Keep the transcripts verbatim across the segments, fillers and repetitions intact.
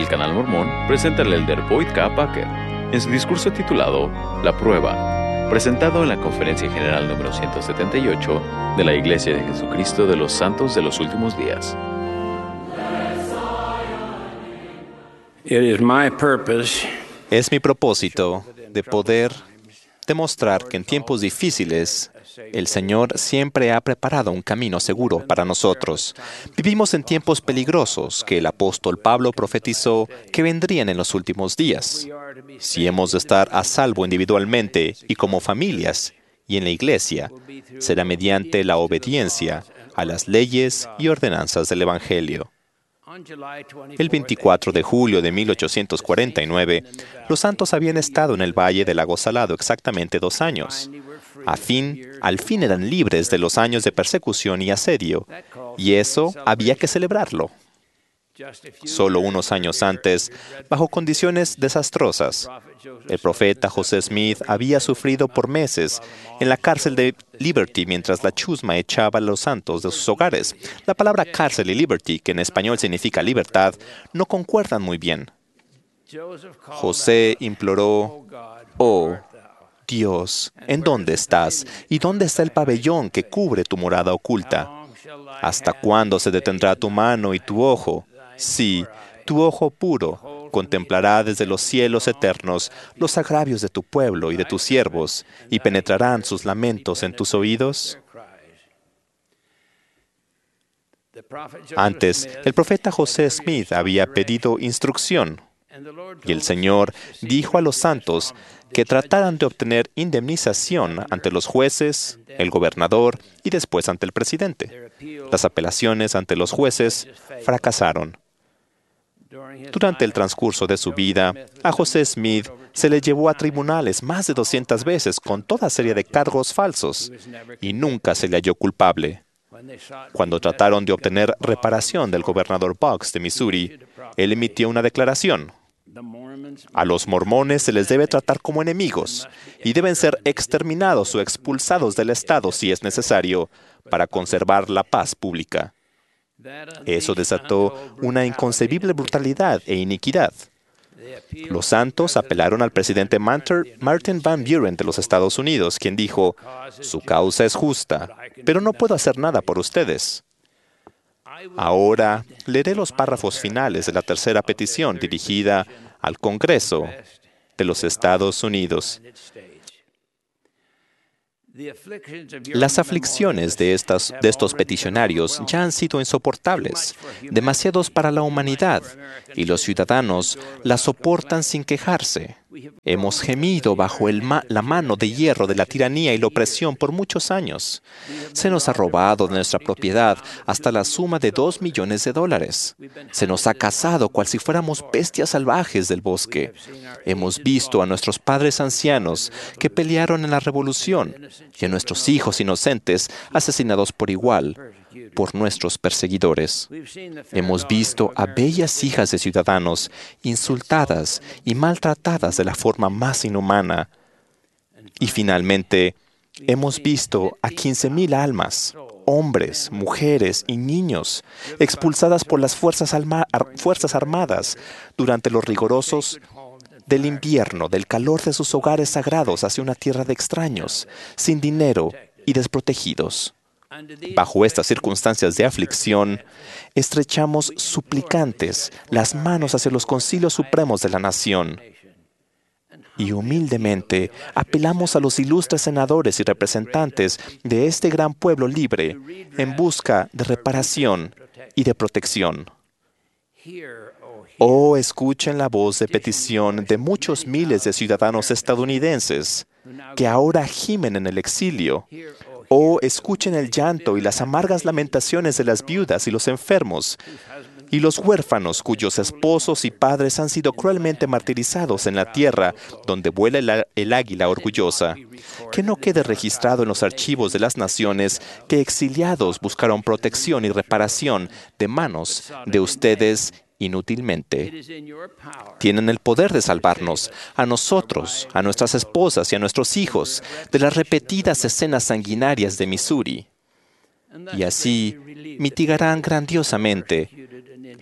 El Canal Mormón presenta al elder Boyd K. Packer en su discurso titulado La Prueba, presentado en la Conferencia General número ciento setenta y ocho de la Iglesia de Jesucristo de los Santos de los Últimos Días. It is my purpose Es mi propósito de poder demostrar que en tiempos difíciles el Señor siempre ha preparado un camino seguro para nosotros. Vivimos en tiempos peligrosos que el apóstol Pablo profetizó que vendrían en los últimos días. Si hemos de estar a salvo individualmente y como familias y en la iglesia, será mediante la obediencia a las leyes y ordenanzas del Evangelio. El veinticuatro de julio de mil ochocientos cuarenta y nueve, los santos habían estado en el Valle del Lago Salado exactamente dos años. A fin, al fin eran libres de los años de persecución y asedio, y eso había que celebrarlo. Solo unos años antes, bajo condiciones desastrosas, el profeta José Smith había sufrido por meses en la cárcel de Liberty mientras la chusma echaba a los santos de sus hogares. La palabra cárcel y Liberty, que en español significa libertad, no concuerdan muy bien. José imploró, «Oh, Dios, ¿en dónde estás? ¿Y dónde está el pabellón que cubre tu morada oculta? ¿Hasta cuándo se detendrá tu mano y tu ojo? Sí, tu ojo puro contemplará desde los cielos eternos los agravios de tu pueblo y de tus siervos, y penetrarán sus lamentos en tus oídos». Antes, el profeta José Smith había pedido instrucción, y el Señor dijo a los santos que trataran de obtener indemnización ante los jueces, el gobernador y después ante el presidente. Las apelaciones ante los jueces fracasaron. Durante el transcurso de su vida, a José Smith se le llevó a tribunales más de doscientas veces con toda serie de cargos falsos y nunca se le halló culpable. Cuando trataron de obtener reparación del gobernador Boggs de Missouri, él emitió una declaración. A los mormones se les debe tratar como enemigos y deben ser exterminados o expulsados del estado si es necesario para conservar la paz pública. Eso desató una inconcebible brutalidad e iniquidad. Los santos apelaron al presidente Martin Van Buren de los Estados Unidos, quien dijo, «Su causa es justa, pero no puedo hacer nada por ustedes». Ahora leeré los párrafos finales de la tercera petición dirigida al Congreso de los Estados Unidos. Las aflicciones de, estas, de estos peticionarios ya han sido insoportables, demasiados para la humanidad, y los ciudadanos las soportan sin quejarse. Hemos gemido bajo el ma- la mano de hierro de la tiranía y la opresión por muchos años. Se nos ha robado de nuestra propiedad hasta la suma de dos millones de dólares. Se nos ha cazado cual si fuéramos bestias salvajes del bosque. Hemos visto a nuestros padres ancianos que pelearon en la revolución y a nuestros hijos inocentes asesinados por igual por nuestros perseguidores. Hemos visto a bellas hijas de ciudadanos insultadas y maltratadas de la forma más inhumana. Y finalmente, hemos visto a quince mil almas, hombres, mujeres y niños, expulsadas por las fuerzas, alma- ar- fuerzas armadas durante los rigurosos del invierno, del calor de sus hogares sagrados hacia una tierra de extraños, sin dinero y desprotegidos. Bajo estas circunstancias de aflicción, estrechamos suplicantes las manos hacia los concilios supremos de la nación y humildemente apelamos a los ilustres senadores y representantes de este gran pueblo libre en busca de reparación y de protección. Oh, escuchen la voz de petición de muchos miles de ciudadanos estadounidenses que ahora gimen en el exilio. Oh, escuchen el llanto y las amargas lamentaciones de las viudas y los enfermos, y los huérfanos cuyos esposos y padres han sido cruelmente martirizados en la tierra donde vuela el, el águila orgullosa. Que no quede registrado en los archivos de las naciones que exiliados buscaron protección y reparación de manos de ustedes inútilmente. Tienen el poder de salvarnos, a nosotros, a nuestras esposas y a nuestros hijos, de las repetidas escenas sanguinarias de Missouri. Y así mitigarán grandiosamente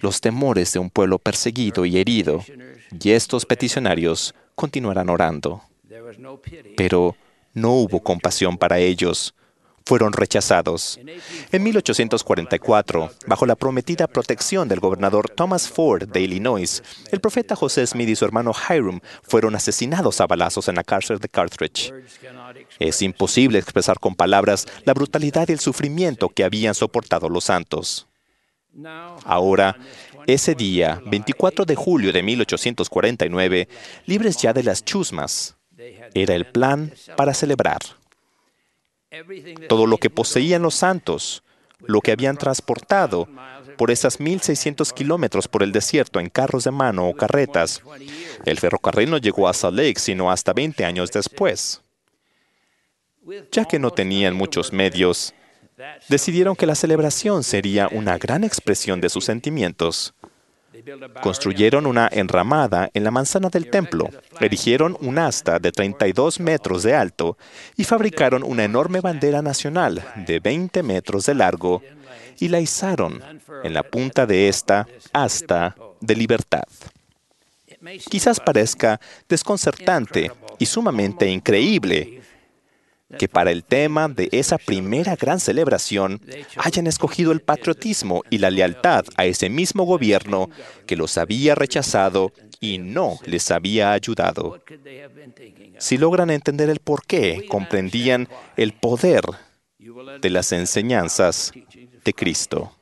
los temores de un pueblo perseguido y herido, y estos peticionarios continuarán orando. Pero no hubo compasión para ellos. Fueron rechazados. En mil ochocientos cuarenta y cuatro, bajo la prometida protección del gobernador Thomas Ford de Illinois, el profeta José Smith y su hermano Hiram fueron asesinados a balazos en la cárcel de Carthage. Es imposible expresar con palabras la brutalidad y el sufrimiento que habían soportado los santos. Ahora, ese día, veinticuatro de julio de mil ochocientos cuarenta y nueve, libres ya de las chusmas, era el plan para celebrar. Todo lo que poseían los santos, lo que habían transportado por esas mil seiscientos kilómetros por el desierto en carros de mano o carretas. El ferrocarril no llegó a Salt Lake sino hasta veinte años después. Ya que no tenían muchos medios, decidieron que la celebración sería una gran expresión de sus sentimientos. Construyeron una enramada en la manzana del templo, erigieron un asta de treinta y dos metros de alto y fabricaron una enorme bandera nacional de veinte metros de largo y la izaron en la punta de esta asta de libertad. Quizás parezca desconcertante y sumamente increíble que para el tema de esa primera gran celebración hayan escogido el patriotismo y la lealtad a ese mismo gobierno que los había rechazado y no les había ayudado. Si logran entender el porqué, comprendían el poder de las enseñanzas de Cristo.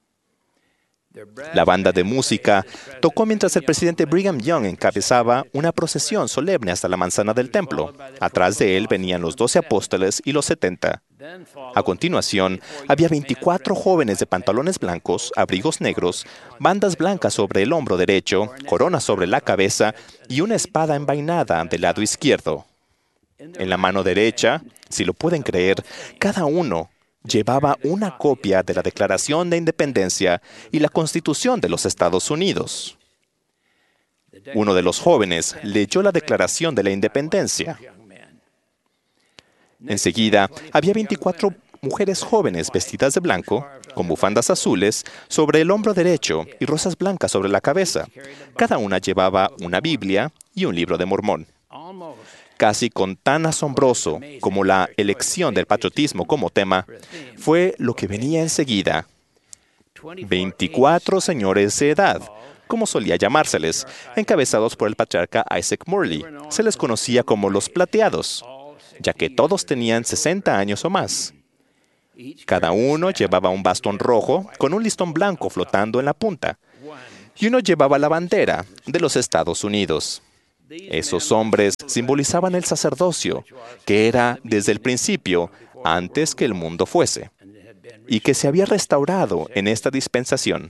La banda de música tocó mientras el presidente Brigham Young encabezaba una procesión solemne hasta la manzana del templo. Atrás de él venían los doce apóstoles y los setenta. A continuación, había veinticuatro jóvenes de pantalones blancos, abrigos negros, bandas blancas sobre el hombro derecho, corona sobre la cabeza y una espada envainada del lado izquierdo. En la mano derecha, si lo pueden creer, cada uno llevaba una copia de la Declaración de Independencia y la Constitución de los Estados Unidos. Uno de los jóvenes leyó la Declaración de la Independencia. Enseguida, había veinticuatro mujeres jóvenes vestidas de blanco, con bufandas azules, sobre el hombro derecho y rosas blancas sobre la cabeza. Cada una llevaba una Biblia y un libro de Mormón. Casi con tan asombroso como la elección del patriotismo como tema, fue lo que venía enseguida. veinticuatro señores de edad, como solía llamárseles, encabezados por el patriarca Isaac Morley. Se les conocía como los plateados, ya que todos tenían sesenta años o más. Cada uno llevaba un bastón rojo con un listón blanco flotando en la punta, y uno llevaba la bandera de los Estados Unidos. Esos hombres simbolizaban el sacerdocio, que era desde el principio, antes que el mundo fuese, y que se había restaurado en esta dispensación.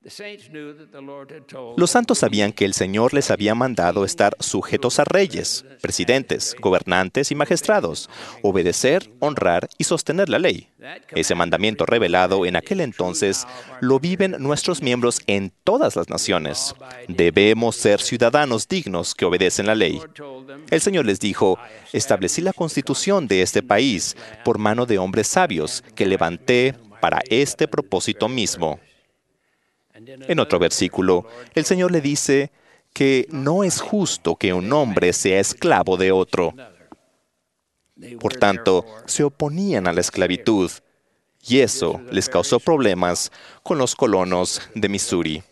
Los santos sabían que el Señor les había mandado estar sujetos a reyes, presidentes, gobernantes y magistrados, obedecer, honrar y sostener la ley. Ese mandamiento revelado en aquel entonces lo viven nuestros miembros en todas las naciones. Debemos ser ciudadanos dignos que obedecen la ley. El Señor les dijo: establecí la constitución de este país por mano de hombres sabios que levanté para este propósito mismo. En otro versículo, el Señor le dice que no es justo que un hombre sea esclavo de otro. Por tanto, se oponían a la esclavitud, y eso les causó problemas con los colonos de Missouri.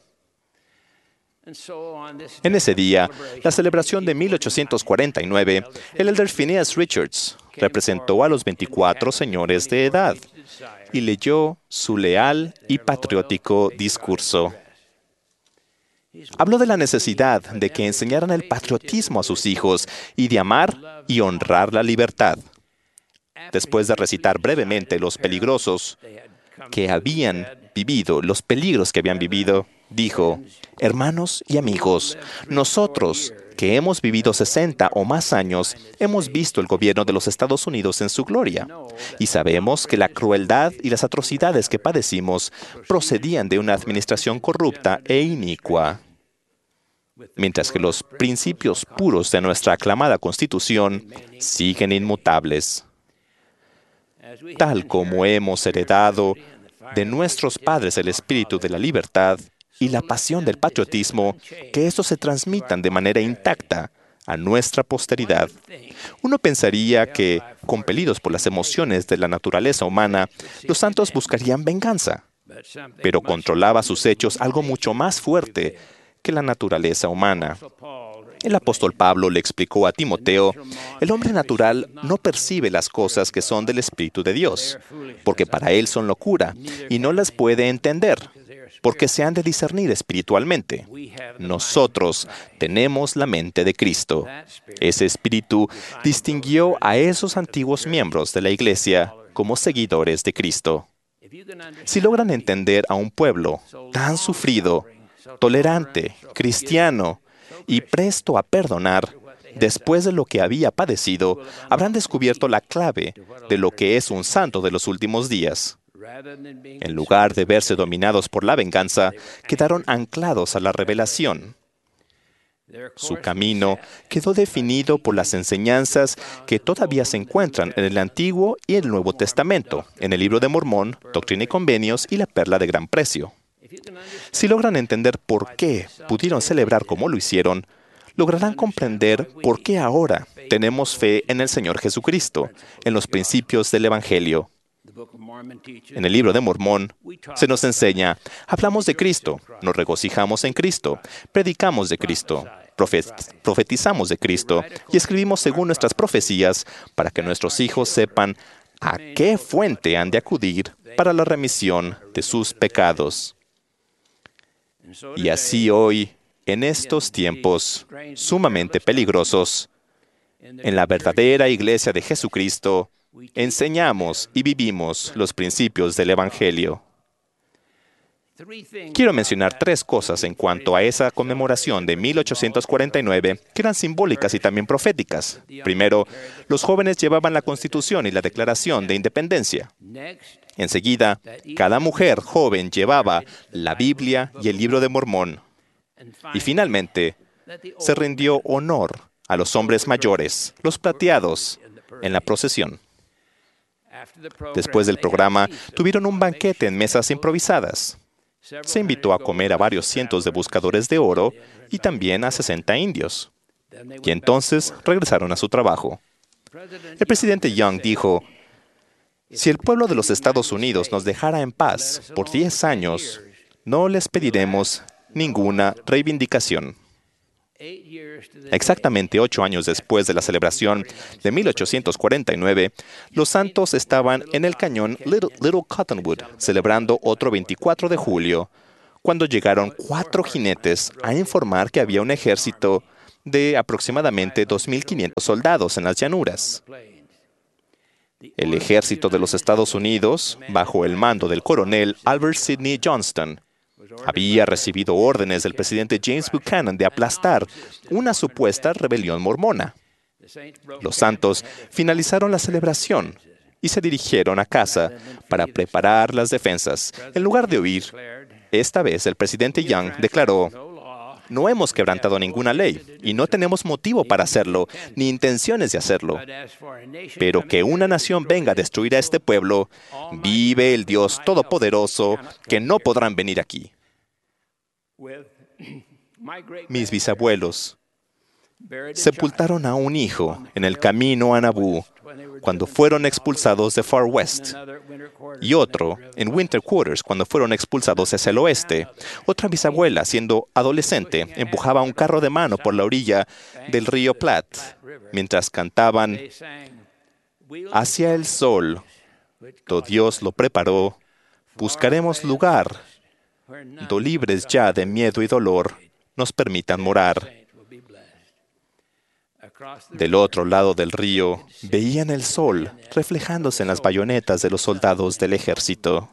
En ese día, la celebración de mil ochocientos cuarenta y nueve, el elder Phineas Richards representó a los veinticuatro señores de edad y leyó su leal y patriótico discurso. Habló de la necesidad de que enseñaran el patriotismo a sus hijos y de amar y honrar la libertad. Después de recitar brevemente los peligrosos que habían vivido, los peligros que habían vivido, dijo: hermanos y amigos, nosotros que hemos vivido sesenta o más años, hemos visto el gobierno de los Estados Unidos en su gloria, y sabemos que la crueldad y las atrocidades que padecimos procedían de una administración corrupta e inicua, mientras que los principios puros de nuestra aclamada Constitución siguen inmutables. Tal como hemos heredado de nuestros padres el espíritu de la libertad, y la pasión del patriotismo, que estos se transmitan de manera intacta a nuestra posteridad. Uno pensaría que, compelidos por las emociones de la naturaleza humana, los santos buscarían venganza, pero controlaba sus hechos algo mucho más fuerte que la naturaleza humana. El apóstol Pablo le explicó a Timoteo: el hombre natural no percibe las cosas que son del Espíritu de Dios, porque para él son locura, y no las puede entender, porque se han de discernir espiritualmente. Nosotros tenemos la mente de Cristo. Ese espíritu distinguió a esos antiguos miembros de la Iglesia como seguidores de Cristo. Si logran entender a un pueblo tan sufrido, tolerante, cristiano y presto a perdonar, después de lo que había padecido, habrán descubierto la clave de lo que es un santo de los últimos días. En lugar de verse dominados por la venganza, quedaron anclados a la revelación. Su camino quedó definido por las enseñanzas que todavía se encuentran en el Antiguo y el Nuevo Testamento, en el Libro de Mormón, Doctrina y Convenios y la Perla de Gran Precio. Si logran entender por qué pudieron celebrar como lo hicieron, lograrán comprender por qué ahora tenemos fe en el Señor Jesucristo, en los principios del Evangelio. En el Libro de Mormón se nos enseña: hablamos de Cristo, nos regocijamos en Cristo, predicamos de Cristo, profetizamos de Cristo y escribimos según nuestras profecías para que nuestros hijos sepan a qué fuente han de acudir para la remisión de sus pecados. Y así hoy, en estos tiempos sumamente peligrosos, en la verdadera Iglesia de Jesucristo, enseñamos y vivimos los principios del Evangelio. Quiero mencionar tres cosas en cuanto a esa conmemoración de mil ochocientos cuarenta y nueve que eran simbólicas y también proféticas. Primero, los jóvenes llevaban la Constitución y la Declaración de Independencia. Enseguida, cada mujer joven llevaba la Biblia y el Libro de Mormón. Y finalmente, se rindió honor a los hombres mayores, los plateados, en la procesión. Después del programa, tuvieron un banquete en mesas improvisadas. Se invitó a comer a varios cientos de buscadores de oro y también a sesenta indios. Y entonces regresaron a su trabajo. El presidente Young dijo: si el pueblo de los Estados Unidos nos dejara en paz por diez años, no les pediremos ninguna reivindicación. Exactamente ocho años después de la celebración de mil ochocientos cuarenta y nueve, los santos estaban en el cañón Little, Little Cottonwood, celebrando otro veinticuatro de julio, cuando llegaron cuatro jinetes a informar que había un ejército de aproximadamente dos mil quinientos soldados en las llanuras. El ejército de los Estados Unidos, bajo el mando del coronel Albert Sidney Johnston, había recibido órdenes del presidente James Buchanan de aplastar una supuesta rebelión mormona. Los santos finalizaron la celebración y se dirigieron a casa para preparar las defensas. En lugar de huir, esta vez el presidente Young declaró: no hemos quebrantado ninguna ley y no tenemos motivo para hacerlo, ni intenciones de hacerlo. Pero que una nación venga a destruir a este pueblo, vive el Dios Todopoderoso, que no podrán venir aquí. Mis bisabuelos sepultaron a un hijo en el camino a Naboo cuando fueron expulsados de Far West, y otro en Winter Quarters cuando fueron expulsados hacia el oeste. Otra bisabuela, siendo adolescente, empujaba un carro de mano por la orilla del río Platte mientras cantaban: hacia el sol, do Dios lo preparó, buscaremos lugar, do libres ya de miedo y dolor, nos permitan morar. Del otro lado del río, veían el sol reflejándose en las bayonetas de los soldados del ejército.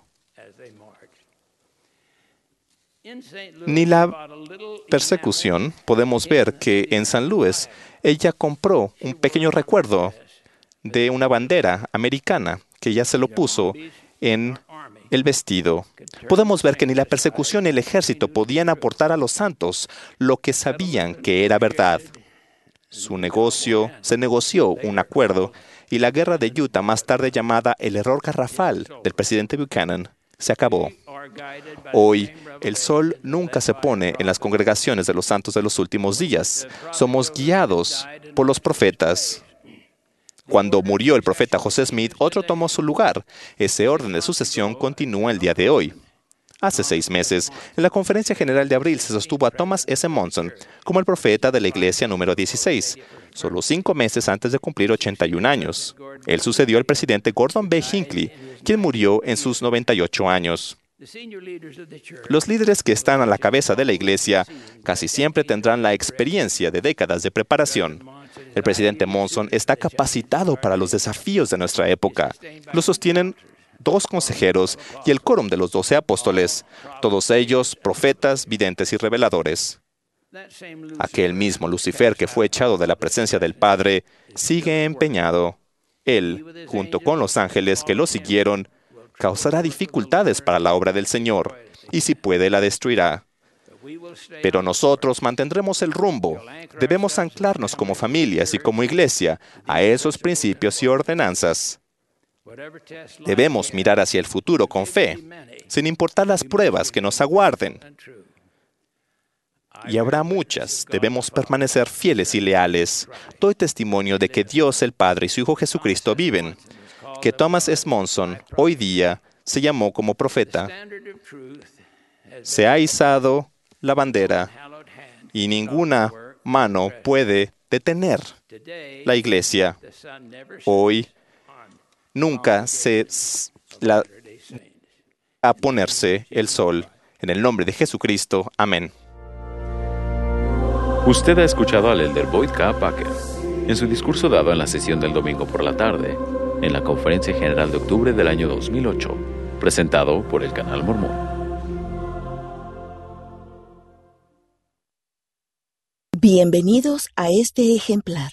Ni la persecución, podemos ver que en San Luis ella compró un pequeño recuerdo de una bandera americana que ya se lo puso en el vestido. Podemos ver que ni la persecución ni el ejército podían aportar a los santos lo que sabían que era verdad. Su negocio, se negoció un acuerdo y la guerra de Utah, más tarde llamada el error garrafal del presidente Buchanan, se acabó. Hoy, el sol nunca se pone en las congregaciones de los santos de los últimos días. Somos guiados por los profetas. Cuando murió el profeta José Smith, otro tomó su lugar. Ese orden de sucesión continúa el día de hoy. Hace seis meses, en la Conferencia General de abril se sostuvo a Thomas S. Monson como el profeta de la Iglesia número dieciséis, solo cinco meses antes de cumplir ochenta y un años. Él sucedió al presidente Gordon B. Hinckley, quien murió en sus noventa y ocho años. Los líderes que están a la cabeza de la Iglesia casi siempre tendrán la experiencia de décadas de preparación. El presidente Monson está capacitado para los desafíos de nuestra época. Lo sostienen dos consejeros y el quórum de los doce apóstoles, todos ellos profetas, videntes y reveladores. Aquel mismo Lucifer que fue echado de la presencia del Padre sigue empeñado. Él, junto con los ángeles que lo siguieron, causará dificultades para la obra del Señor, y si puede la destruirá. Pero nosotros mantendremos el rumbo. Debemos anclarnos como familias y como iglesia a esos principios y ordenanzas. Debemos mirar hacia el futuro con fe, sin importar las pruebas que nos aguarden. Y habrá muchas. Debemos permanecer fieles y leales. Doy testimonio de que Dios el Padre y su Hijo Jesucristo viven, que Thomas S. Monson hoy día se llamó como profeta. Se ha izado la bandera y ninguna mano puede detener la iglesia. Hoy nunca se la, a ponerse el sol. En el nombre de Jesucristo. Amén. Usted ha escuchado al elder Boyd K. Packer en su discurso dado en la sesión del domingo por la tarde, en la Conferencia General de octubre del año dos mil ocho, presentado por el Canal Mormón. Bienvenidos a este ejemplar.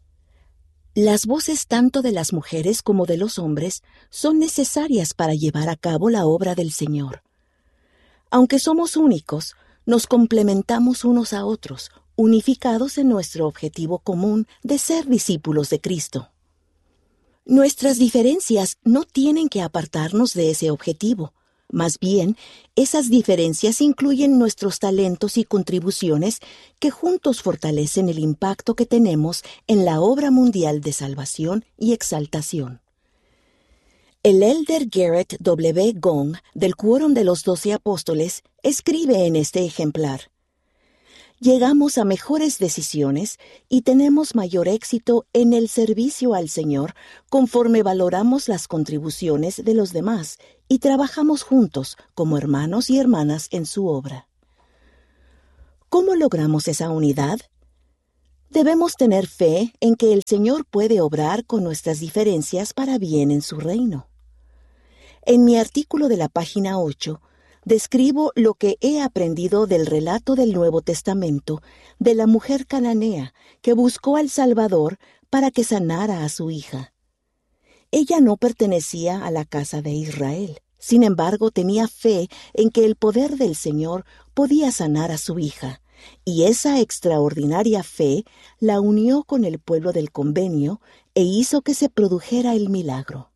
Las voces tanto de las mujeres como de los hombres son necesarias para llevar a cabo la obra del Señor. Aunque somos únicos, nos complementamos unos a otros, unificados en nuestro objetivo común de ser discípulos de Cristo. Nuestras diferencias no tienen que apartarnos de ese objetivo. Más bien, esas diferencias incluyen nuestros talentos y contribuciones que juntos fortalecen el impacto que tenemos en la obra mundial de salvación y exaltación. El elder Garrett W. Gong, del Quórum de los Doce Apóstoles, escribe en este ejemplar: llegamos a mejores decisiones y tenemos mayor éxito en el servicio al Señor conforme valoramos las contribuciones de los demás y trabajamos juntos como hermanos y hermanas en su obra. ¿Cómo logramos esa unidad? Debemos tener fe en que el Señor puede obrar con nuestras diferencias para bien en su reino. En mi artículo de la página ocho, describo lo que he aprendido del relato del Nuevo Testamento de la mujer cananea que buscó al Salvador para que sanara a su hija. Ella no pertenecía a la casa de Israel. Sin embargo, tenía fe en que el poder del Señor podía sanar a su hija, y esa extraordinaria fe la unió con el pueblo del convenio e hizo que se produjera el milagro.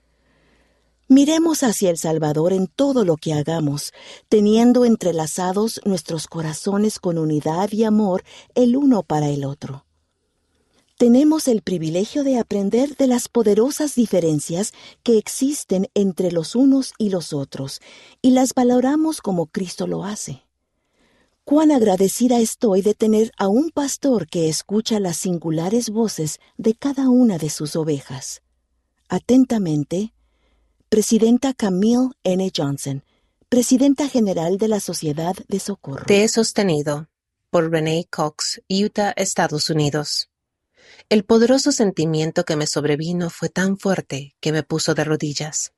Miremos hacia el Salvador en todo lo que hagamos, teniendo entrelazados nuestros corazones con unidad y amor el uno para el otro. Tenemos el privilegio de aprender de las poderosas diferencias que existen entre los unos y los otros, y las valoramos como Cristo lo hace. Cuán agradecida estoy de tener a un pastor que escucha las singulares voces de cada una de sus ovejas. Atentamente, Presidenta Camille N. Johnson, Presidenta General de la Sociedad de Socorro. Te he sostenido, por Renee Cox, Utah, Estados Unidos. El poderoso sentimiento que me sobrevino fue tan fuerte que me puso de rodillas.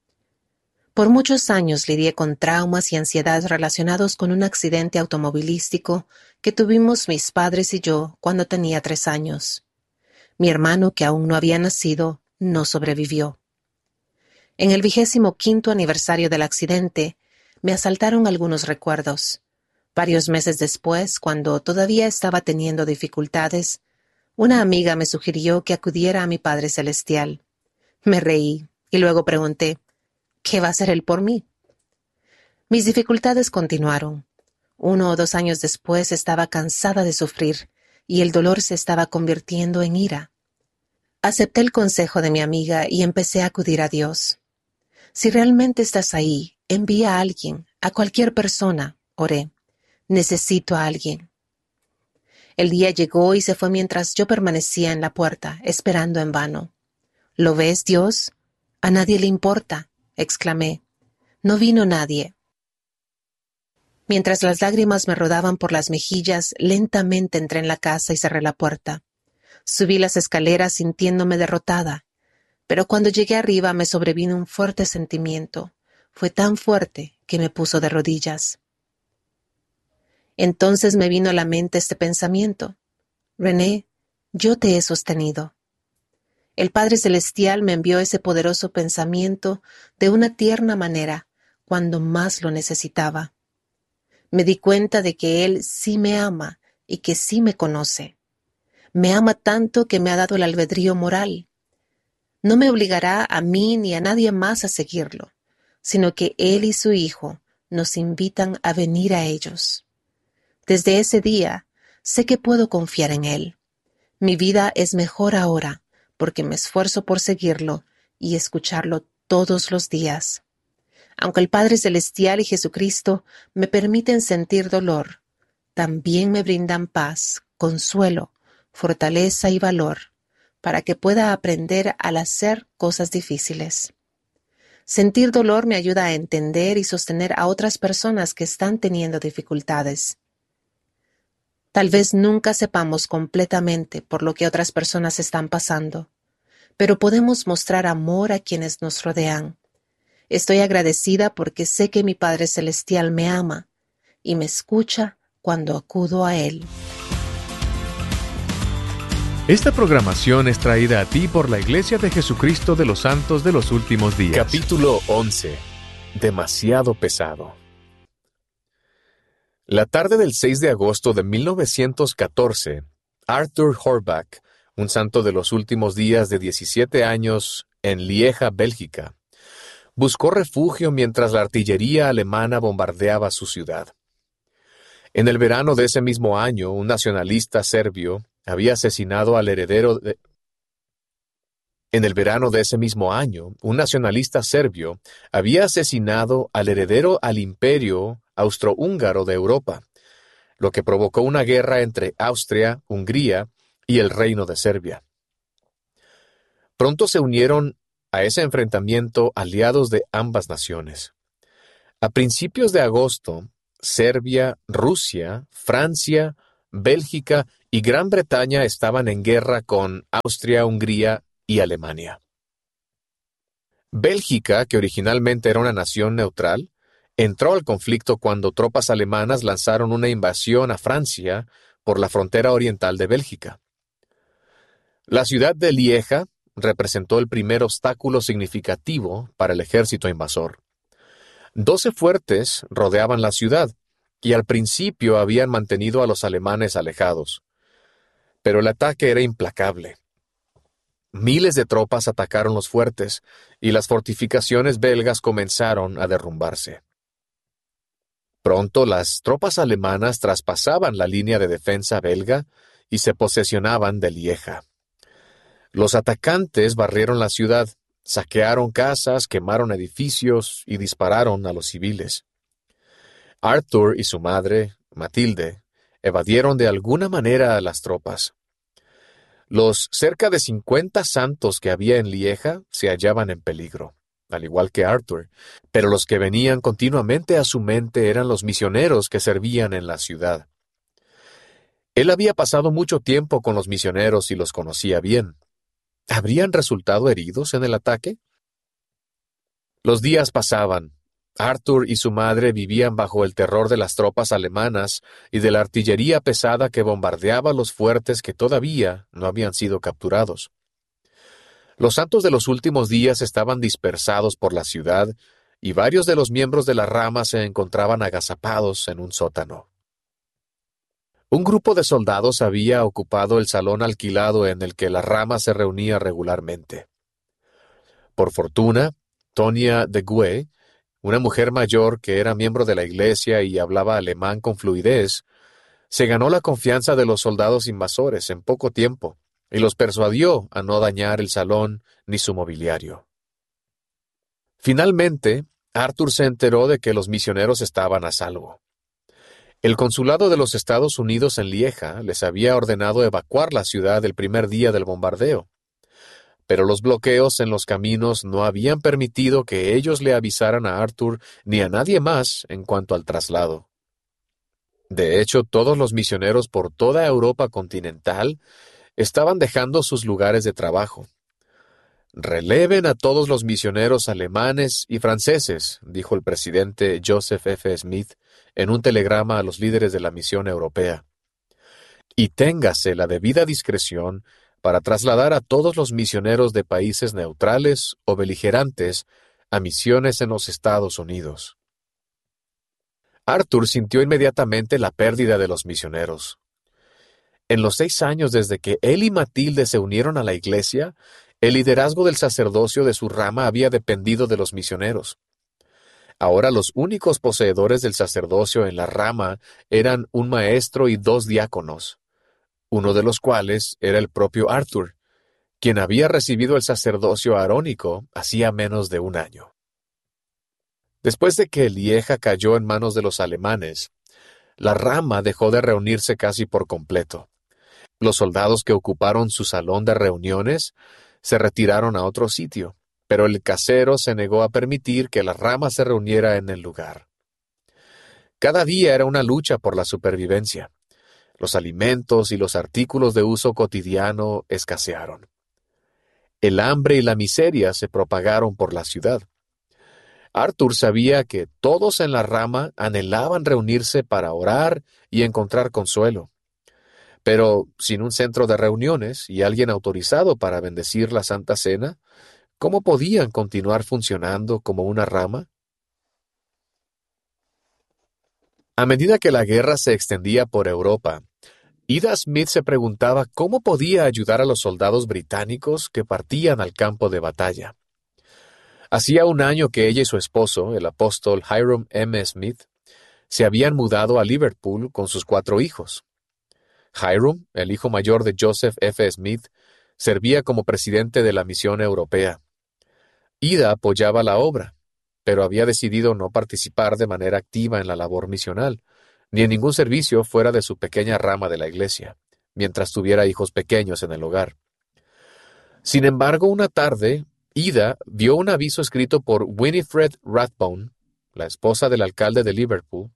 Por muchos años lidié con traumas y ansiedad relacionados con un accidente automovilístico que tuvimos mis padres y yo cuando tenía tres años. Mi hermano, que aún no había nacido, no sobrevivió. En el vigésimo quinto aniversario del accidente, me asaltaron algunos recuerdos. Varios meses después, cuando todavía estaba teniendo dificultades, una amiga me sugirió que acudiera a mi Padre Celestial. Me reí y luego pregunté, ¿qué va a hacer Él por mí? Mis dificultades continuaron. Uno o dos años después estaba cansada de sufrir y el dolor se estaba convirtiendo en ira. Acepté el consejo de mi amiga y empecé a acudir a Dios. Si realmente estás ahí, envía a alguien, a cualquier persona, oré. Necesito a alguien. El día llegó y se fue mientras yo permanecía en la puerta, esperando en vano. ¿Lo ves, Dios? A nadie le importa, exclamé. No vino nadie. Mientras las lágrimas me rodaban por las mejillas, lentamente entré en la casa y cerré la puerta. Subí las escaleras sintiéndome derrotada, pero cuando llegué arriba me sobrevino un fuerte sentimiento. Fue tan fuerte que me puso de rodillas. Entonces me vino a la mente este pensamiento. René, yo te he sostenido. El Padre Celestial me envió ese poderoso pensamiento de una tierna manera cuando más lo necesitaba. Me di cuenta de que Él sí me ama y que sí me conoce. Me ama tanto que me ha dado el albedrío moral. No me obligará a mí ni a nadie más a seguirlo, sino que Él y su Hijo nos invitan a venir a ellos. Desde ese día, sé que puedo confiar en Él. Mi vida es mejor ahora porque me esfuerzo por seguirlo y escucharlo todos los días. Aunque el Padre Celestial y Jesucristo me permiten sentir dolor, también me brindan paz, consuelo, fortaleza y valor para que pueda aprender al hacer cosas difíciles. Sentir dolor me ayuda a entender y sostener a otras personas que están teniendo dificultades. Tal vez nunca sepamos completamente por lo que otras personas están pasando, pero podemos mostrar amor a quienes nos rodean. Estoy agradecida porque sé que mi Padre Celestial me ama y me escucha cuando acudo a Él. Esta programación es traída a ti por la Iglesia de Jesucristo de los Santos de los Últimos Días. Capítulo once. Demasiado pesado. La tarde del seis de agosto de mil novecientos catorce, Arthur Horbach, un santo de los últimos días de diecisiete años, en Lieja, Bélgica, buscó refugio mientras la artillería alemana bombardeaba su ciudad. En el verano de ese mismo año, un nacionalista serbio había asesinado al heredero de... En el verano de ese mismo año, un nacionalista serbio había asesinado al heredero al imperio austrohúngaro de Europa, lo que provocó una guerra entre Austria, Hungría y el Reino de Serbia. Pronto se unieron a ese enfrentamiento aliados de ambas naciones. A principios de agosto, Serbia, Rusia, Francia, Bélgica y Gran Bretaña estaban en guerra con Austria, Hungría y Alemania. Bélgica, que originalmente era una nación neutral, entró al conflicto cuando tropas alemanas lanzaron una invasión a Francia por la frontera oriental de Bélgica. La ciudad de Lieja representó el primer obstáculo significativo para el ejército invasor. Doce fuertes rodeaban la ciudad y al principio habían mantenido a los alemanes alejados. Pero el ataque era implacable. Miles de tropas atacaron los fuertes y las fortificaciones belgas comenzaron a derrumbarse. Pronto las tropas alemanas traspasaban la línea de defensa belga y se posesionaban de Lieja. Los atacantes barrieron la ciudad, saquearon casas, quemaron edificios y dispararon a los civiles. Arthur y su madre, Matilde, evadieron de alguna manera a las tropas. Los cerca de cincuenta santos que había en Lieja se hallaban en peligro, al igual que Arthur, pero los que venían continuamente a su mente eran los misioneros que servían en la ciudad. Él había pasado mucho tiempo con los misioneros y los conocía bien. ¿Habrían resultado heridos en el ataque? Los días pasaban. Arthur y su madre vivían bajo el terror de las tropas alemanas y de la artillería pesada que bombardeaba los fuertes que todavía no habían sido capturados. Los santos de los últimos días estaban dispersados por la ciudad y varios de los miembros de la rama se encontraban agazapados en un sótano. Un grupo de soldados había ocupado el salón alquilado en el que la rama se reunía regularmente. Por fortuna, Tonia de Gue, una mujer mayor que era miembro de la iglesia y hablaba alemán con fluidez, se ganó la confianza de los soldados invasores en poco tiempo y los persuadió a no dañar el salón ni su mobiliario. Finalmente, Arthur se enteró de que los misioneros estaban a salvo. El consulado de los Estados Unidos en Lieja les había ordenado evacuar la ciudad el primer día del bombardeo, pero los bloqueos en los caminos no habían permitido que ellos le avisaran a Arthur ni a nadie más en cuanto al traslado. De hecho, todos los misioneros por toda Europa continental estaban dejando sus lugares de trabajo. «Releven a todos los misioneros alemanes y franceses», dijo el presidente Joseph F. Smith en un telegrama a los líderes de la misión europea. «Y téngase la debida discreción para trasladar a todos los misioneros de países neutrales o beligerantes a misiones en los Estados Unidos». Arthur sintió inmediatamente la pérdida de los misioneros. En los seis años desde que él y Matilde se unieron a la iglesia, el liderazgo del sacerdocio de su rama había dependido de los misioneros. Ahora los únicos poseedores del sacerdocio en la rama eran un maestro y dos diáconos, uno de los cuales era el propio Arthur, quien había recibido el sacerdocio arónico hacía menos de un año. Después de que Lieja cayó en manos de los alemanes, la rama dejó de reunirse casi por completo. Los soldados que ocuparon su salón de reuniones se retiraron a otro sitio, pero el casero se negó a permitir que la rama se reuniera en el lugar. Cada día era una lucha por la supervivencia. Los alimentos y los artículos de uso cotidiano escasearon. El hambre y la miseria se propagaron por la ciudad. Arthur sabía que todos en la rama anhelaban reunirse para orar y encontrar consuelo. Pero sin un centro de reuniones y alguien autorizado para bendecir la Santa Cena, ¿cómo podían continuar funcionando como una rama? A medida que la guerra se extendía por Europa, Ida Smith se preguntaba cómo podía ayudar a los soldados británicos que partían al campo de batalla. Hacía un año que ella y su esposo, el apóstol Hiram M. Smith, se habían mudado a Liverpool con sus cuatro hijos. Hiram, el hijo mayor de Joseph F. Smith, servía como presidente de la misión europea. Ida apoyaba la obra, pero había decidido no participar de manera activa en la labor misional, ni en ningún servicio fuera de su pequeña rama de la iglesia, mientras tuviera hijos pequeños en el hogar. Sin embargo, una tarde, Ida vio un aviso escrito por Winifred Rathbone, la esposa del alcalde de Liverpool,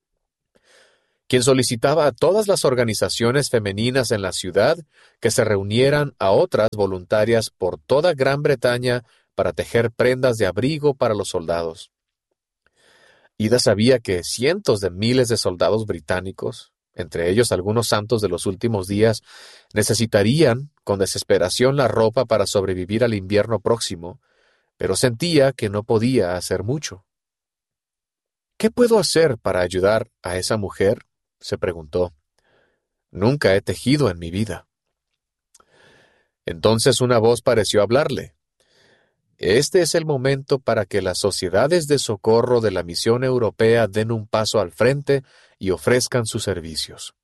quien solicitaba a todas las organizaciones femeninas en la ciudad que se reunieran a otras voluntarias por toda Gran Bretaña para tejer prendas de abrigo para los soldados. Ida sabía que cientos de miles de soldados británicos, entre ellos algunos santos de los últimos días, necesitarían con desesperación la ropa para sobrevivir al invierno próximo, pero sentía que no podía hacer mucho. ¿Qué puedo hacer para ayudar a esa mujer?, se preguntó. Nunca he tejido en mi vida. Entonces una voz pareció hablarle. Este es el momento para que las sociedades de socorro de la misión europea den un paso al frente y ofrezcan sus servicios.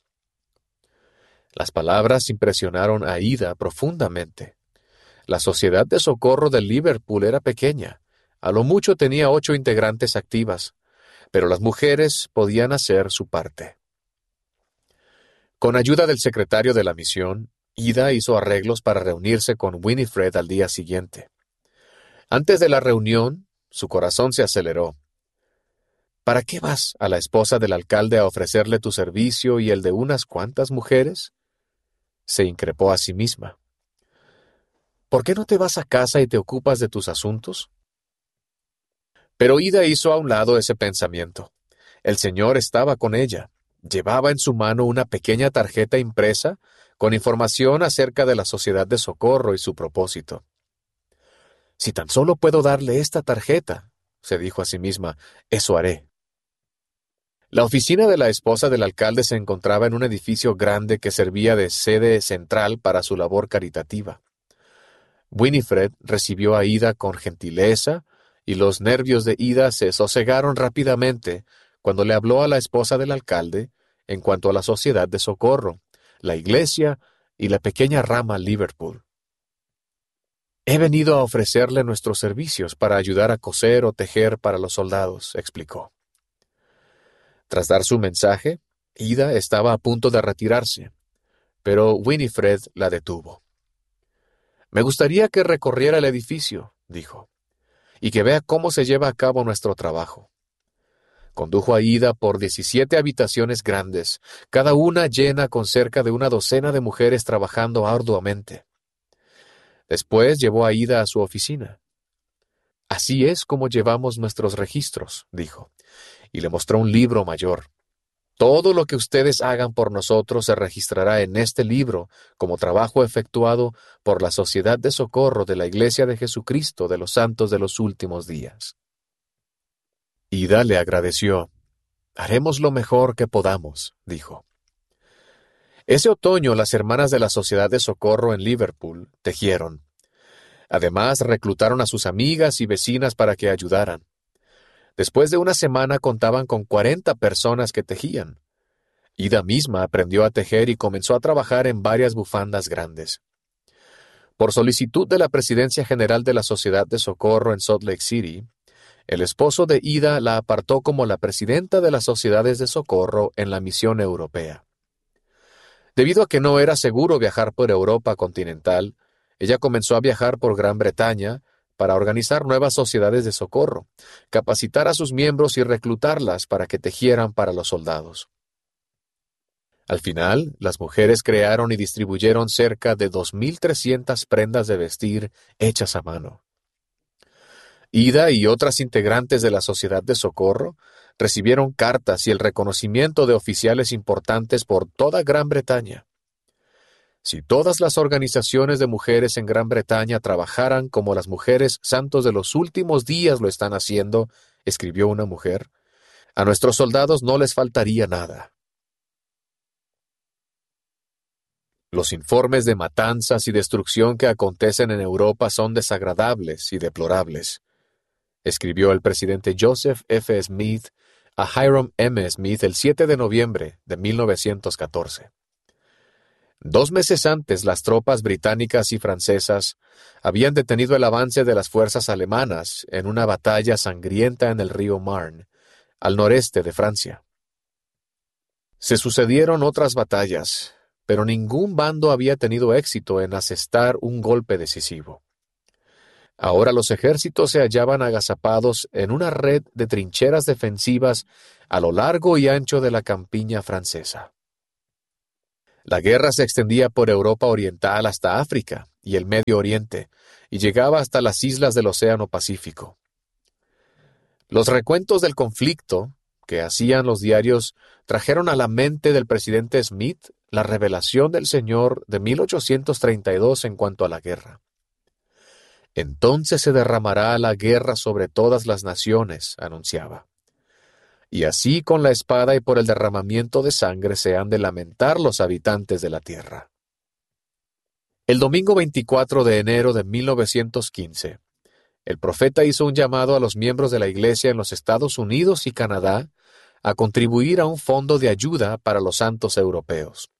Las palabras impresionaron a Ida profundamente. La sociedad de socorro de Liverpool era pequeña, a lo mucho tenía ocho integrantes activas, pero las mujeres podían hacer su parte. Con ayuda del secretario de la misión, Ida hizo arreglos para reunirse con Winifred al día siguiente. Antes de la reunión, su corazón se aceleró. ¿Para qué vas a la esposa del alcalde a ofrecerle tu servicio y el de unas cuantas mujeres?, se increpó a sí misma. ¿Por qué no te vas a casa y te ocupas de tus asuntos? Pero Ida hizo a un lado ese pensamiento. El Señor estaba con ella. Llevaba en su mano una pequeña tarjeta impresa con información acerca de la Sociedad de Socorro y su propósito. Si tan solo puedo darle esta tarjeta, se dijo a sí misma, eso haré. La oficina de la esposa del alcalde se encontraba en un edificio grande que servía de sede central para su labor caritativa. Winifred recibió a Ida con gentileza y los nervios de Ida se sosegaron rápidamente cuando le habló a la esposa del alcalde en cuanto a la Sociedad de Socorro, la iglesia y la pequeña rama Liverpool. He venido a ofrecerle nuestros servicios para ayudar a coser o tejer para los soldados, explicó. Tras dar su mensaje, Ida estaba a punto de retirarse, pero Winifred la detuvo. Me gustaría que recorriera el edificio, dijo, y que vea cómo se lleva a cabo nuestro trabajo. Condujo a Ida por diecisiete habitaciones grandes, cada una llena con cerca de una docena de mujeres trabajando arduamente. Después llevó a Ida a su oficina. Así es como llevamos nuestros registros, dijo, y le mostró un libro mayor. Todo lo que ustedes hagan por nosotros se registrará en este libro como trabajo efectuado por la Sociedad de Socorro de la Iglesia de Jesucristo de los Santos de los Últimos Días. Ida le agradeció. Haremos lo mejor que podamos, dijo. Ese otoño las hermanas de la Sociedad de Socorro en Liverpool tejieron. Además, reclutaron a sus amigas y vecinas para que ayudaran. Después de una semana contaban con cuarenta personas que tejían. Ida misma aprendió a tejer y comenzó a trabajar en varias bufandas grandes. Por solicitud de la Presidencia General de la Sociedad de Socorro en Salt Lake City, el esposo de Ida la apartó como la presidenta de las sociedades de socorro en la misión europea. Debido a que no era seguro viajar por Europa continental, ella comenzó a viajar por Gran Bretaña para organizar nuevas sociedades de socorro, capacitar a sus miembros y reclutarlas para que tejieran para los soldados. Al final, las mujeres crearon y distribuyeron cerca de dos mil trescientas prendas de vestir hechas a mano. Ida y otras integrantes de la Sociedad de Socorro recibieron cartas y el reconocimiento de oficiales importantes por toda Gran Bretaña. Si todas las organizaciones de mujeres en Gran Bretaña trabajaran como las mujeres santos de los últimos días lo están haciendo, escribió una mujer, a nuestros soldados no les faltaría nada. Los informes de matanzas y destrucción que acontecen en Europa son desagradables y deplorables, escribió el presidente Joseph F. Smith a Hiram M. Smith el siete de noviembre de mil novecientos catorce. Dos meses antes, las tropas británicas y francesas habían detenido el avance de las fuerzas alemanas en una batalla sangrienta en el río Marne, al noreste de Francia. Se sucedieron otras batallas, pero ningún bando había tenido éxito en asestar un golpe decisivo. Ahora los ejércitos se hallaban agazapados en una red de trincheras defensivas a lo largo y ancho de la campiña francesa. La guerra se extendía por Europa Oriental hasta África y el Medio Oriente, y llegaba hasta las islas del Océano Pacífico. Los recuentos del conflicto que hacían los diarios trajeron a la mente del presidente Smith la revelación del Señor de mil ochocientos treinta y dos en cuanto a la guerra. Entonces se derramará la guerra sobre todas las naciones, anunciaba. Y así con la espada y por el derramamiento de sangre se han de lamentar los habitantes de la tierra. El domingo veinticuatro de enero de mil novecientos quince, el profeta hizo un llamado a los miembros de la Iglesia en los Estados Unidos y Canadá a contribuir a un fondo de ayuda para los santos europeos.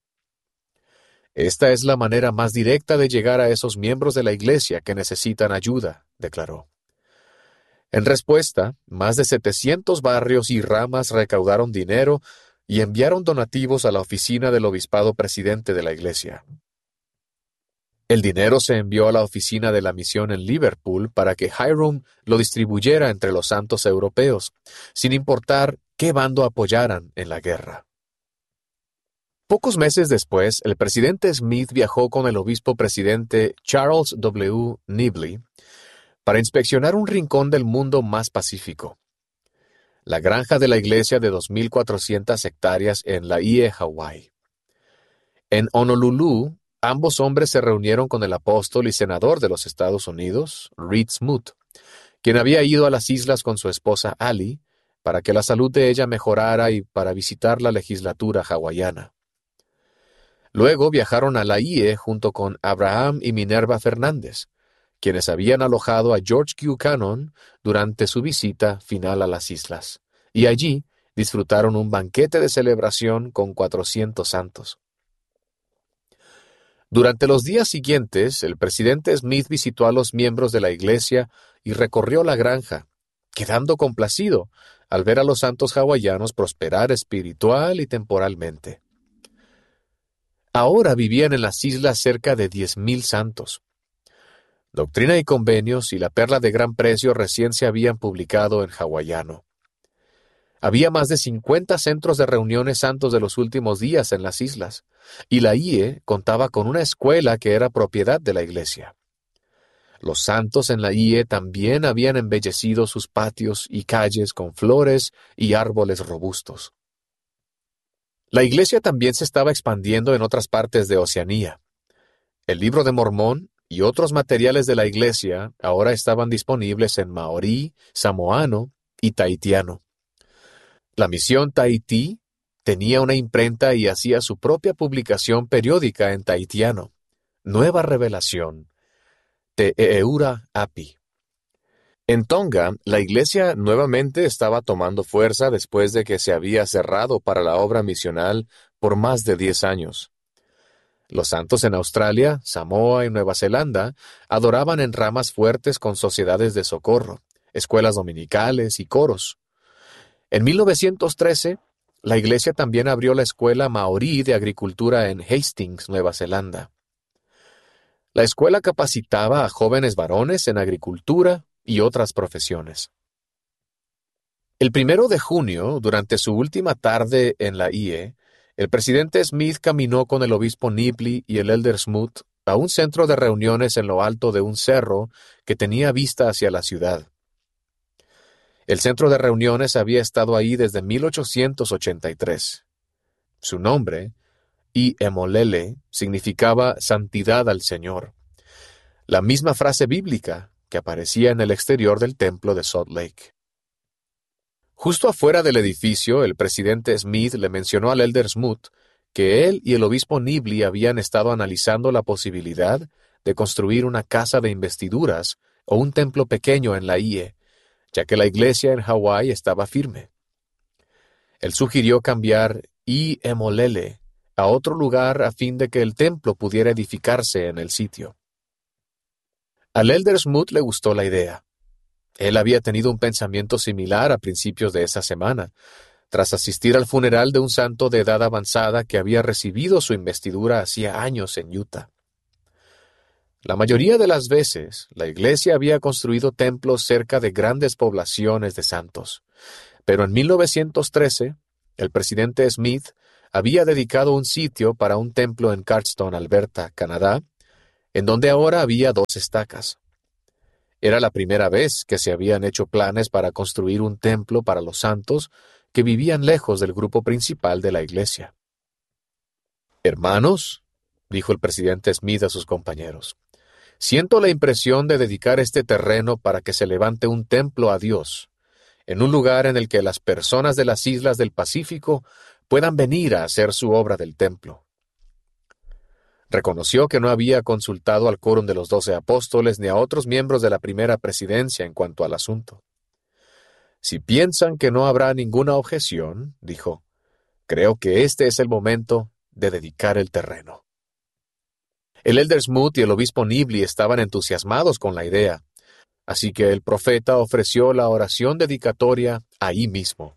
Esta es la manera más directa de llegar a esos miembros de la Iglesia que necesitan ayuda, declaró. En respuesta, más de setecientos barrios y ramas recaudaron dinero y enviaron donativos a la oficina del obispado presidente de la Iglesia. El dinero se envió a la oficina de la misión en Liverpool para que Hiram lo distribuyera entre los santos europeos, sin importar qué bando apoyaran en la guerra. Pocos meses después, el presidente Smith viajó con el obispo presidente Charles W. Nibley para inspeccionar un rincón del mundo más pacífico, la granja de la iglesia de dos mil cuatrocientas hectáreas en Laie, Hawái. En Honolulu, ambos hombres se reunieron con el apóstol y senador de los Estados Unidos, Reed Smoot, quien había ido a las islas con su esposa Ali para que la salud de ella mejorara y para visitar la legislatura hawaiana. Luego viajaron a Laie junto con Abraham y Minerva Fernández, quienes habían alojado a George Buchanan durante su visita final a las islas, y allí disfrutaron un banquete de celebración con cuatrocientos santos. Durante los días siguientes, el presidente Smith visitó a los miembros de la iglesia y recorrió la granja, quedando complacido al ver a los santos hawaianos prosperar espiritual y temporalmente. Ahora vivían en las islas cerca de diez mil santos. Doctrina y Convenios y La Perla de Gran Precio recién se habían publicado en hawaiano. Había más de cincuenta centros de reuniones santos de los últimos días en las islas, y la I E contaba con una escuela que era propiedad de la iglesia. Los santos en la I E también habían embellecido sus patios y calles con flores y árboles robustos. La iglesia también se estaba expandiendo en otras partes de Oceanía. El Libro de Mormón y otros materiales de la iglesia ahora estaban disponibles en maorí, samoano y tahitiano. La misión Tahití tenía una imprenta y hacía su propia publicación periódica en tahitiano, Nueva Revelación, Te Eura Api. En Tonga, la iglesia nuevamente estaba tomando fuerza después de que se había cerrado para la obra misional por más de diez años. Los santos en Australia, Samoa y Nueva Zelanda adoraban en ramas fuertes con sociedades de socorro, escuelas dominicales y coros. En mil novecientos trece, la iglesia también abrió la escuela maorí de agricultura en Hastings, Nueva Zelanda. La escuela capacitaba a jóvenes varones en agricultura y otras profesiones. El primero de junio, durante su última tarde en la I E, el presidente Smith caminó con el obispo Nibley y el elder Smoot a un centro de reuniones en lo alto de un cerro que tenía vista hacia la ciudad. El centro de reuniones había estado ahí desde mil ochocientos ochenta y tres. Su nombre, I Emolele, significaba santidad al Señor, la misma frase bíblica que aparecía en el exterior del templo de Salt Lake. Justo afuera del edificio, el presidente Smith le mencionó al elder Smoot que él y el obispo Nibley habían estado analizando la posibilidad de construir una casa de investiduras o un templo pequeño en la I E, ya que la iglesia en Hawái estaba firme. Él sugirió cambiar I Emolele a otro lugar a fin de que el templo pudiera edificarse en el sitio. Al elder Smoot le gustó la idea. Él había tenido un pensamiento similar a principios de esa semana, tras asistir al funeral de un santo de edad avanzada que había recibido su investidura hacía años en Utah. La mayoría de las veces, la iglesia había construido templos cerca de grandes poblaciones de santos, pero en mil novecientos trece, el presidente Smith había dedicado un sitio para un templo en Cardston, Alberta, Canadá, en donde ahora había dos estacas. Era la primera vez que se habían hecho planes para construir un templo para los santos que vivían lejos del grupo principal de la iglesia. «Hermanos», dijo el presidente Smith a sus compañeros, «siento la impresión de dedicar este terreno para que se levante un templo a Dios, en un lugar en el que las personas de las islas del Pacífico puedan venir a hacer su obra del templo». Reconoció que no había consultado al quórum de los doce apóstoles ni a otros miembros de la primera presidencia en cuanto al asunto. «Si piensan que no habrá ninguna objeción», dijo, «creo que este es el momento de dedicar el terreno». El elder Smoot y el obispo Nibley estaban entusiasmados con la idea, así que el profeta ofreció la oración dedicatoria ahí mismo.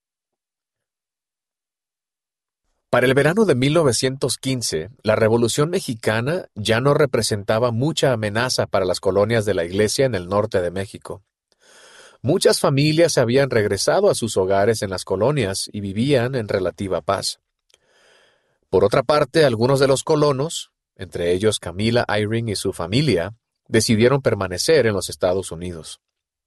Para el verano de mil novecientos quince, la Revolución Mexicana ya no representaba mucha amenaza para las colonias de la Iglesia en el norte de México. Muchas familias se habían regresado a sus hogares en las colonias y vivían en relativa paz. Por otra parte, algunos de los colonos, entre ellos Camila Eyring y su familia, decidieron permanecer en los Estados Unidos.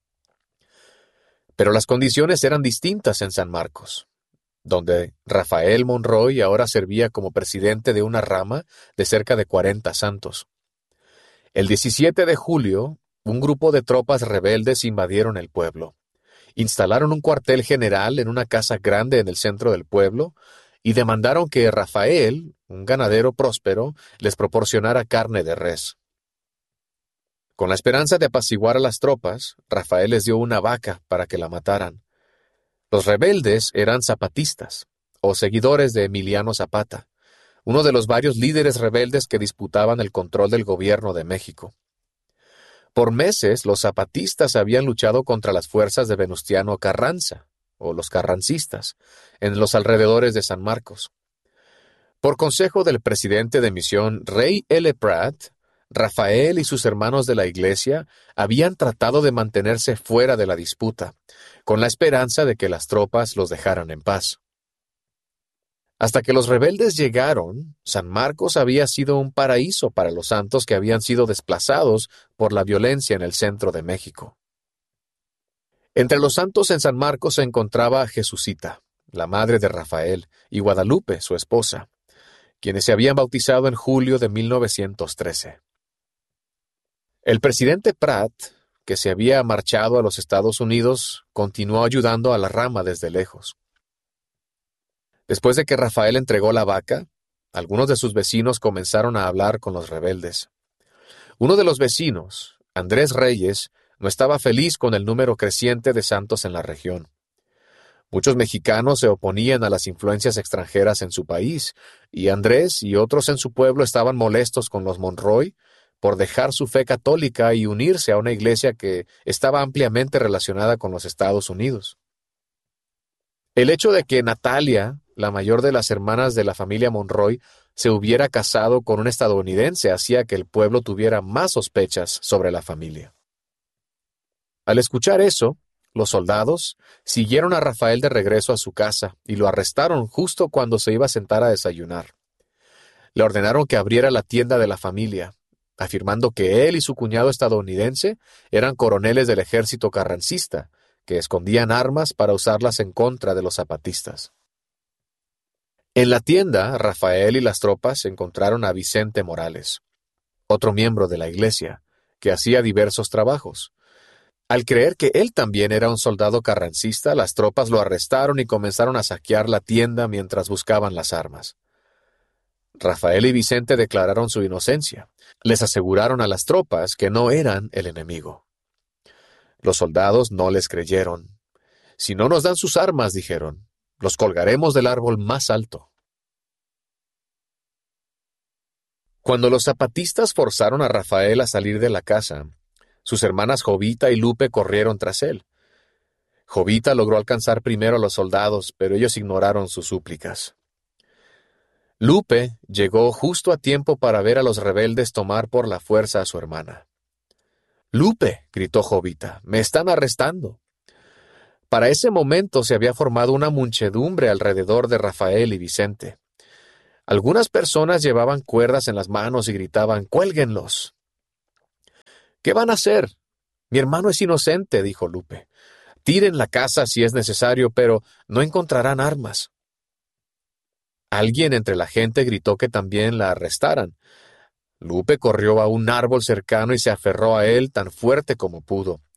Pero las condiciones eran distintas en San Marcos, donde Rafael Monroy ahora servía como presidente de una rama de cerca de cuarenta santos. El diecisiete de julio, un grupo de tropas rebeldes invadieron el pueblo, instalaron un cuartel general en una casa grande en el centro del pueblo y demandaron que Rafael, un ganadero próspero, les proporcionara carne de res. Con la esperanza de apaciguar a las tropas, Rafael les dio una vaca para que la mataran. Los rebeldes eran zapatistas, o seguidores de Emiliano Zapata, uno de los varios líderes rebeldes que disputaban el control del gobierno de México. Por meses, los zapatistas habían luchado contra las fuerzas de Venustiano Carranza, o los carrancistas, en los alrededores de San Marcos. Por consejo del presidente de misión Rey L. Pratt, Rafael y sus hermanos de la Iglesia habían tratado de mantenerse fuera de la disputa, con la esperanza de que las tropas los dejaran en paz. Hasta que los rebeldes llegaron, San Marcos había sido un paraíso para los santos que habían sido desplazados por la violencia en el centro de México. Entre los santos en San Marcos se encontraba Jesucita, la madre de Rafael, y Guadalupe, su esposa, quienes se habían bautizado en julio de mil novecientos trece. El presidente Pratt, que se había marchado a los Estados Unidos, continuó ayudando a la rama desde lejos. Después de que Rafael entregó la vaca, algunos de sus vecinos comenzaron a hablar con los rebeldes. Uno de los vecinos, Andrés Reyes, no estaba feliz con el número creciente de santos en la región. Muchos mexicanos se oponían a las influencias extranjeras en su país, y Andrés y otros en su pueblo estaban molestos con los Monroy por dejar su fe católica y unirse a una iglesia que estaba ampliamente relacionada con los Estados Unidos. El hecho de que Natalia, la mayor de las hermanas de la familia Monroy, se hubiera casado con un estadounidense hacía que el pueblo tuviera más sospechas sobre la familia. Al escuchar eso, los soldados siguieron a Rafael de regreso a su casa y lo arrestaron justo cuando se iba a sentar a desayunar. Le ordenaron que abriera la tienda de la familia, afirmando que él y su cuñado estadounidense eran coroneles del ejército carrancista, que escondían armas para usarlas en contra de los zapatistas. En la tienda, Rafael y las tropas encontraron a Vicente Morales, otro miembro de la iglesia, que hacía diversos trabajos. Al creer que él también era un soldado carrancista, las tropas lo arrestaron y comenzaron a saquear la tienda mientras buscaban las armas. Rafael y Vicente declararon su inocencia. Les aseguraron a las tropas que no eran el enemigo. Los soldados no les creyeron. Si no nos dan sus armas, dijeron, los colgaremos del árbol más alto. Cuando los zapatistas forzaron a Rafael a salir de la casa, sus hermanas Jovita y Lupe corrieron tras él. Jovita logró alcanzar primero a los soldados, pero ellos ignoraron sus súplicas. Lupe llegó justo a tiempo para ver a los rebeldes tomar por la fuerza a su hermana. «¡Lupe!», gritó Jovita, «¡me están arrestando!». Para ese momento se había formado una muchedumbre alrededor de Rafael y Vicente. Algunas personas llevaban cuerdas en las manos y gritaban «¡Cuélguenlos!». «¿Qué van a hacer? Mi hermano es inocente», dijo Lupe. «Tiren la casa si es necesario, pero no encontrarán armas». Alguien entre la gente gritó que también la arrestaran. Lupe corrió a un árbol cercano y se aferró a él tan fuerte como pudo.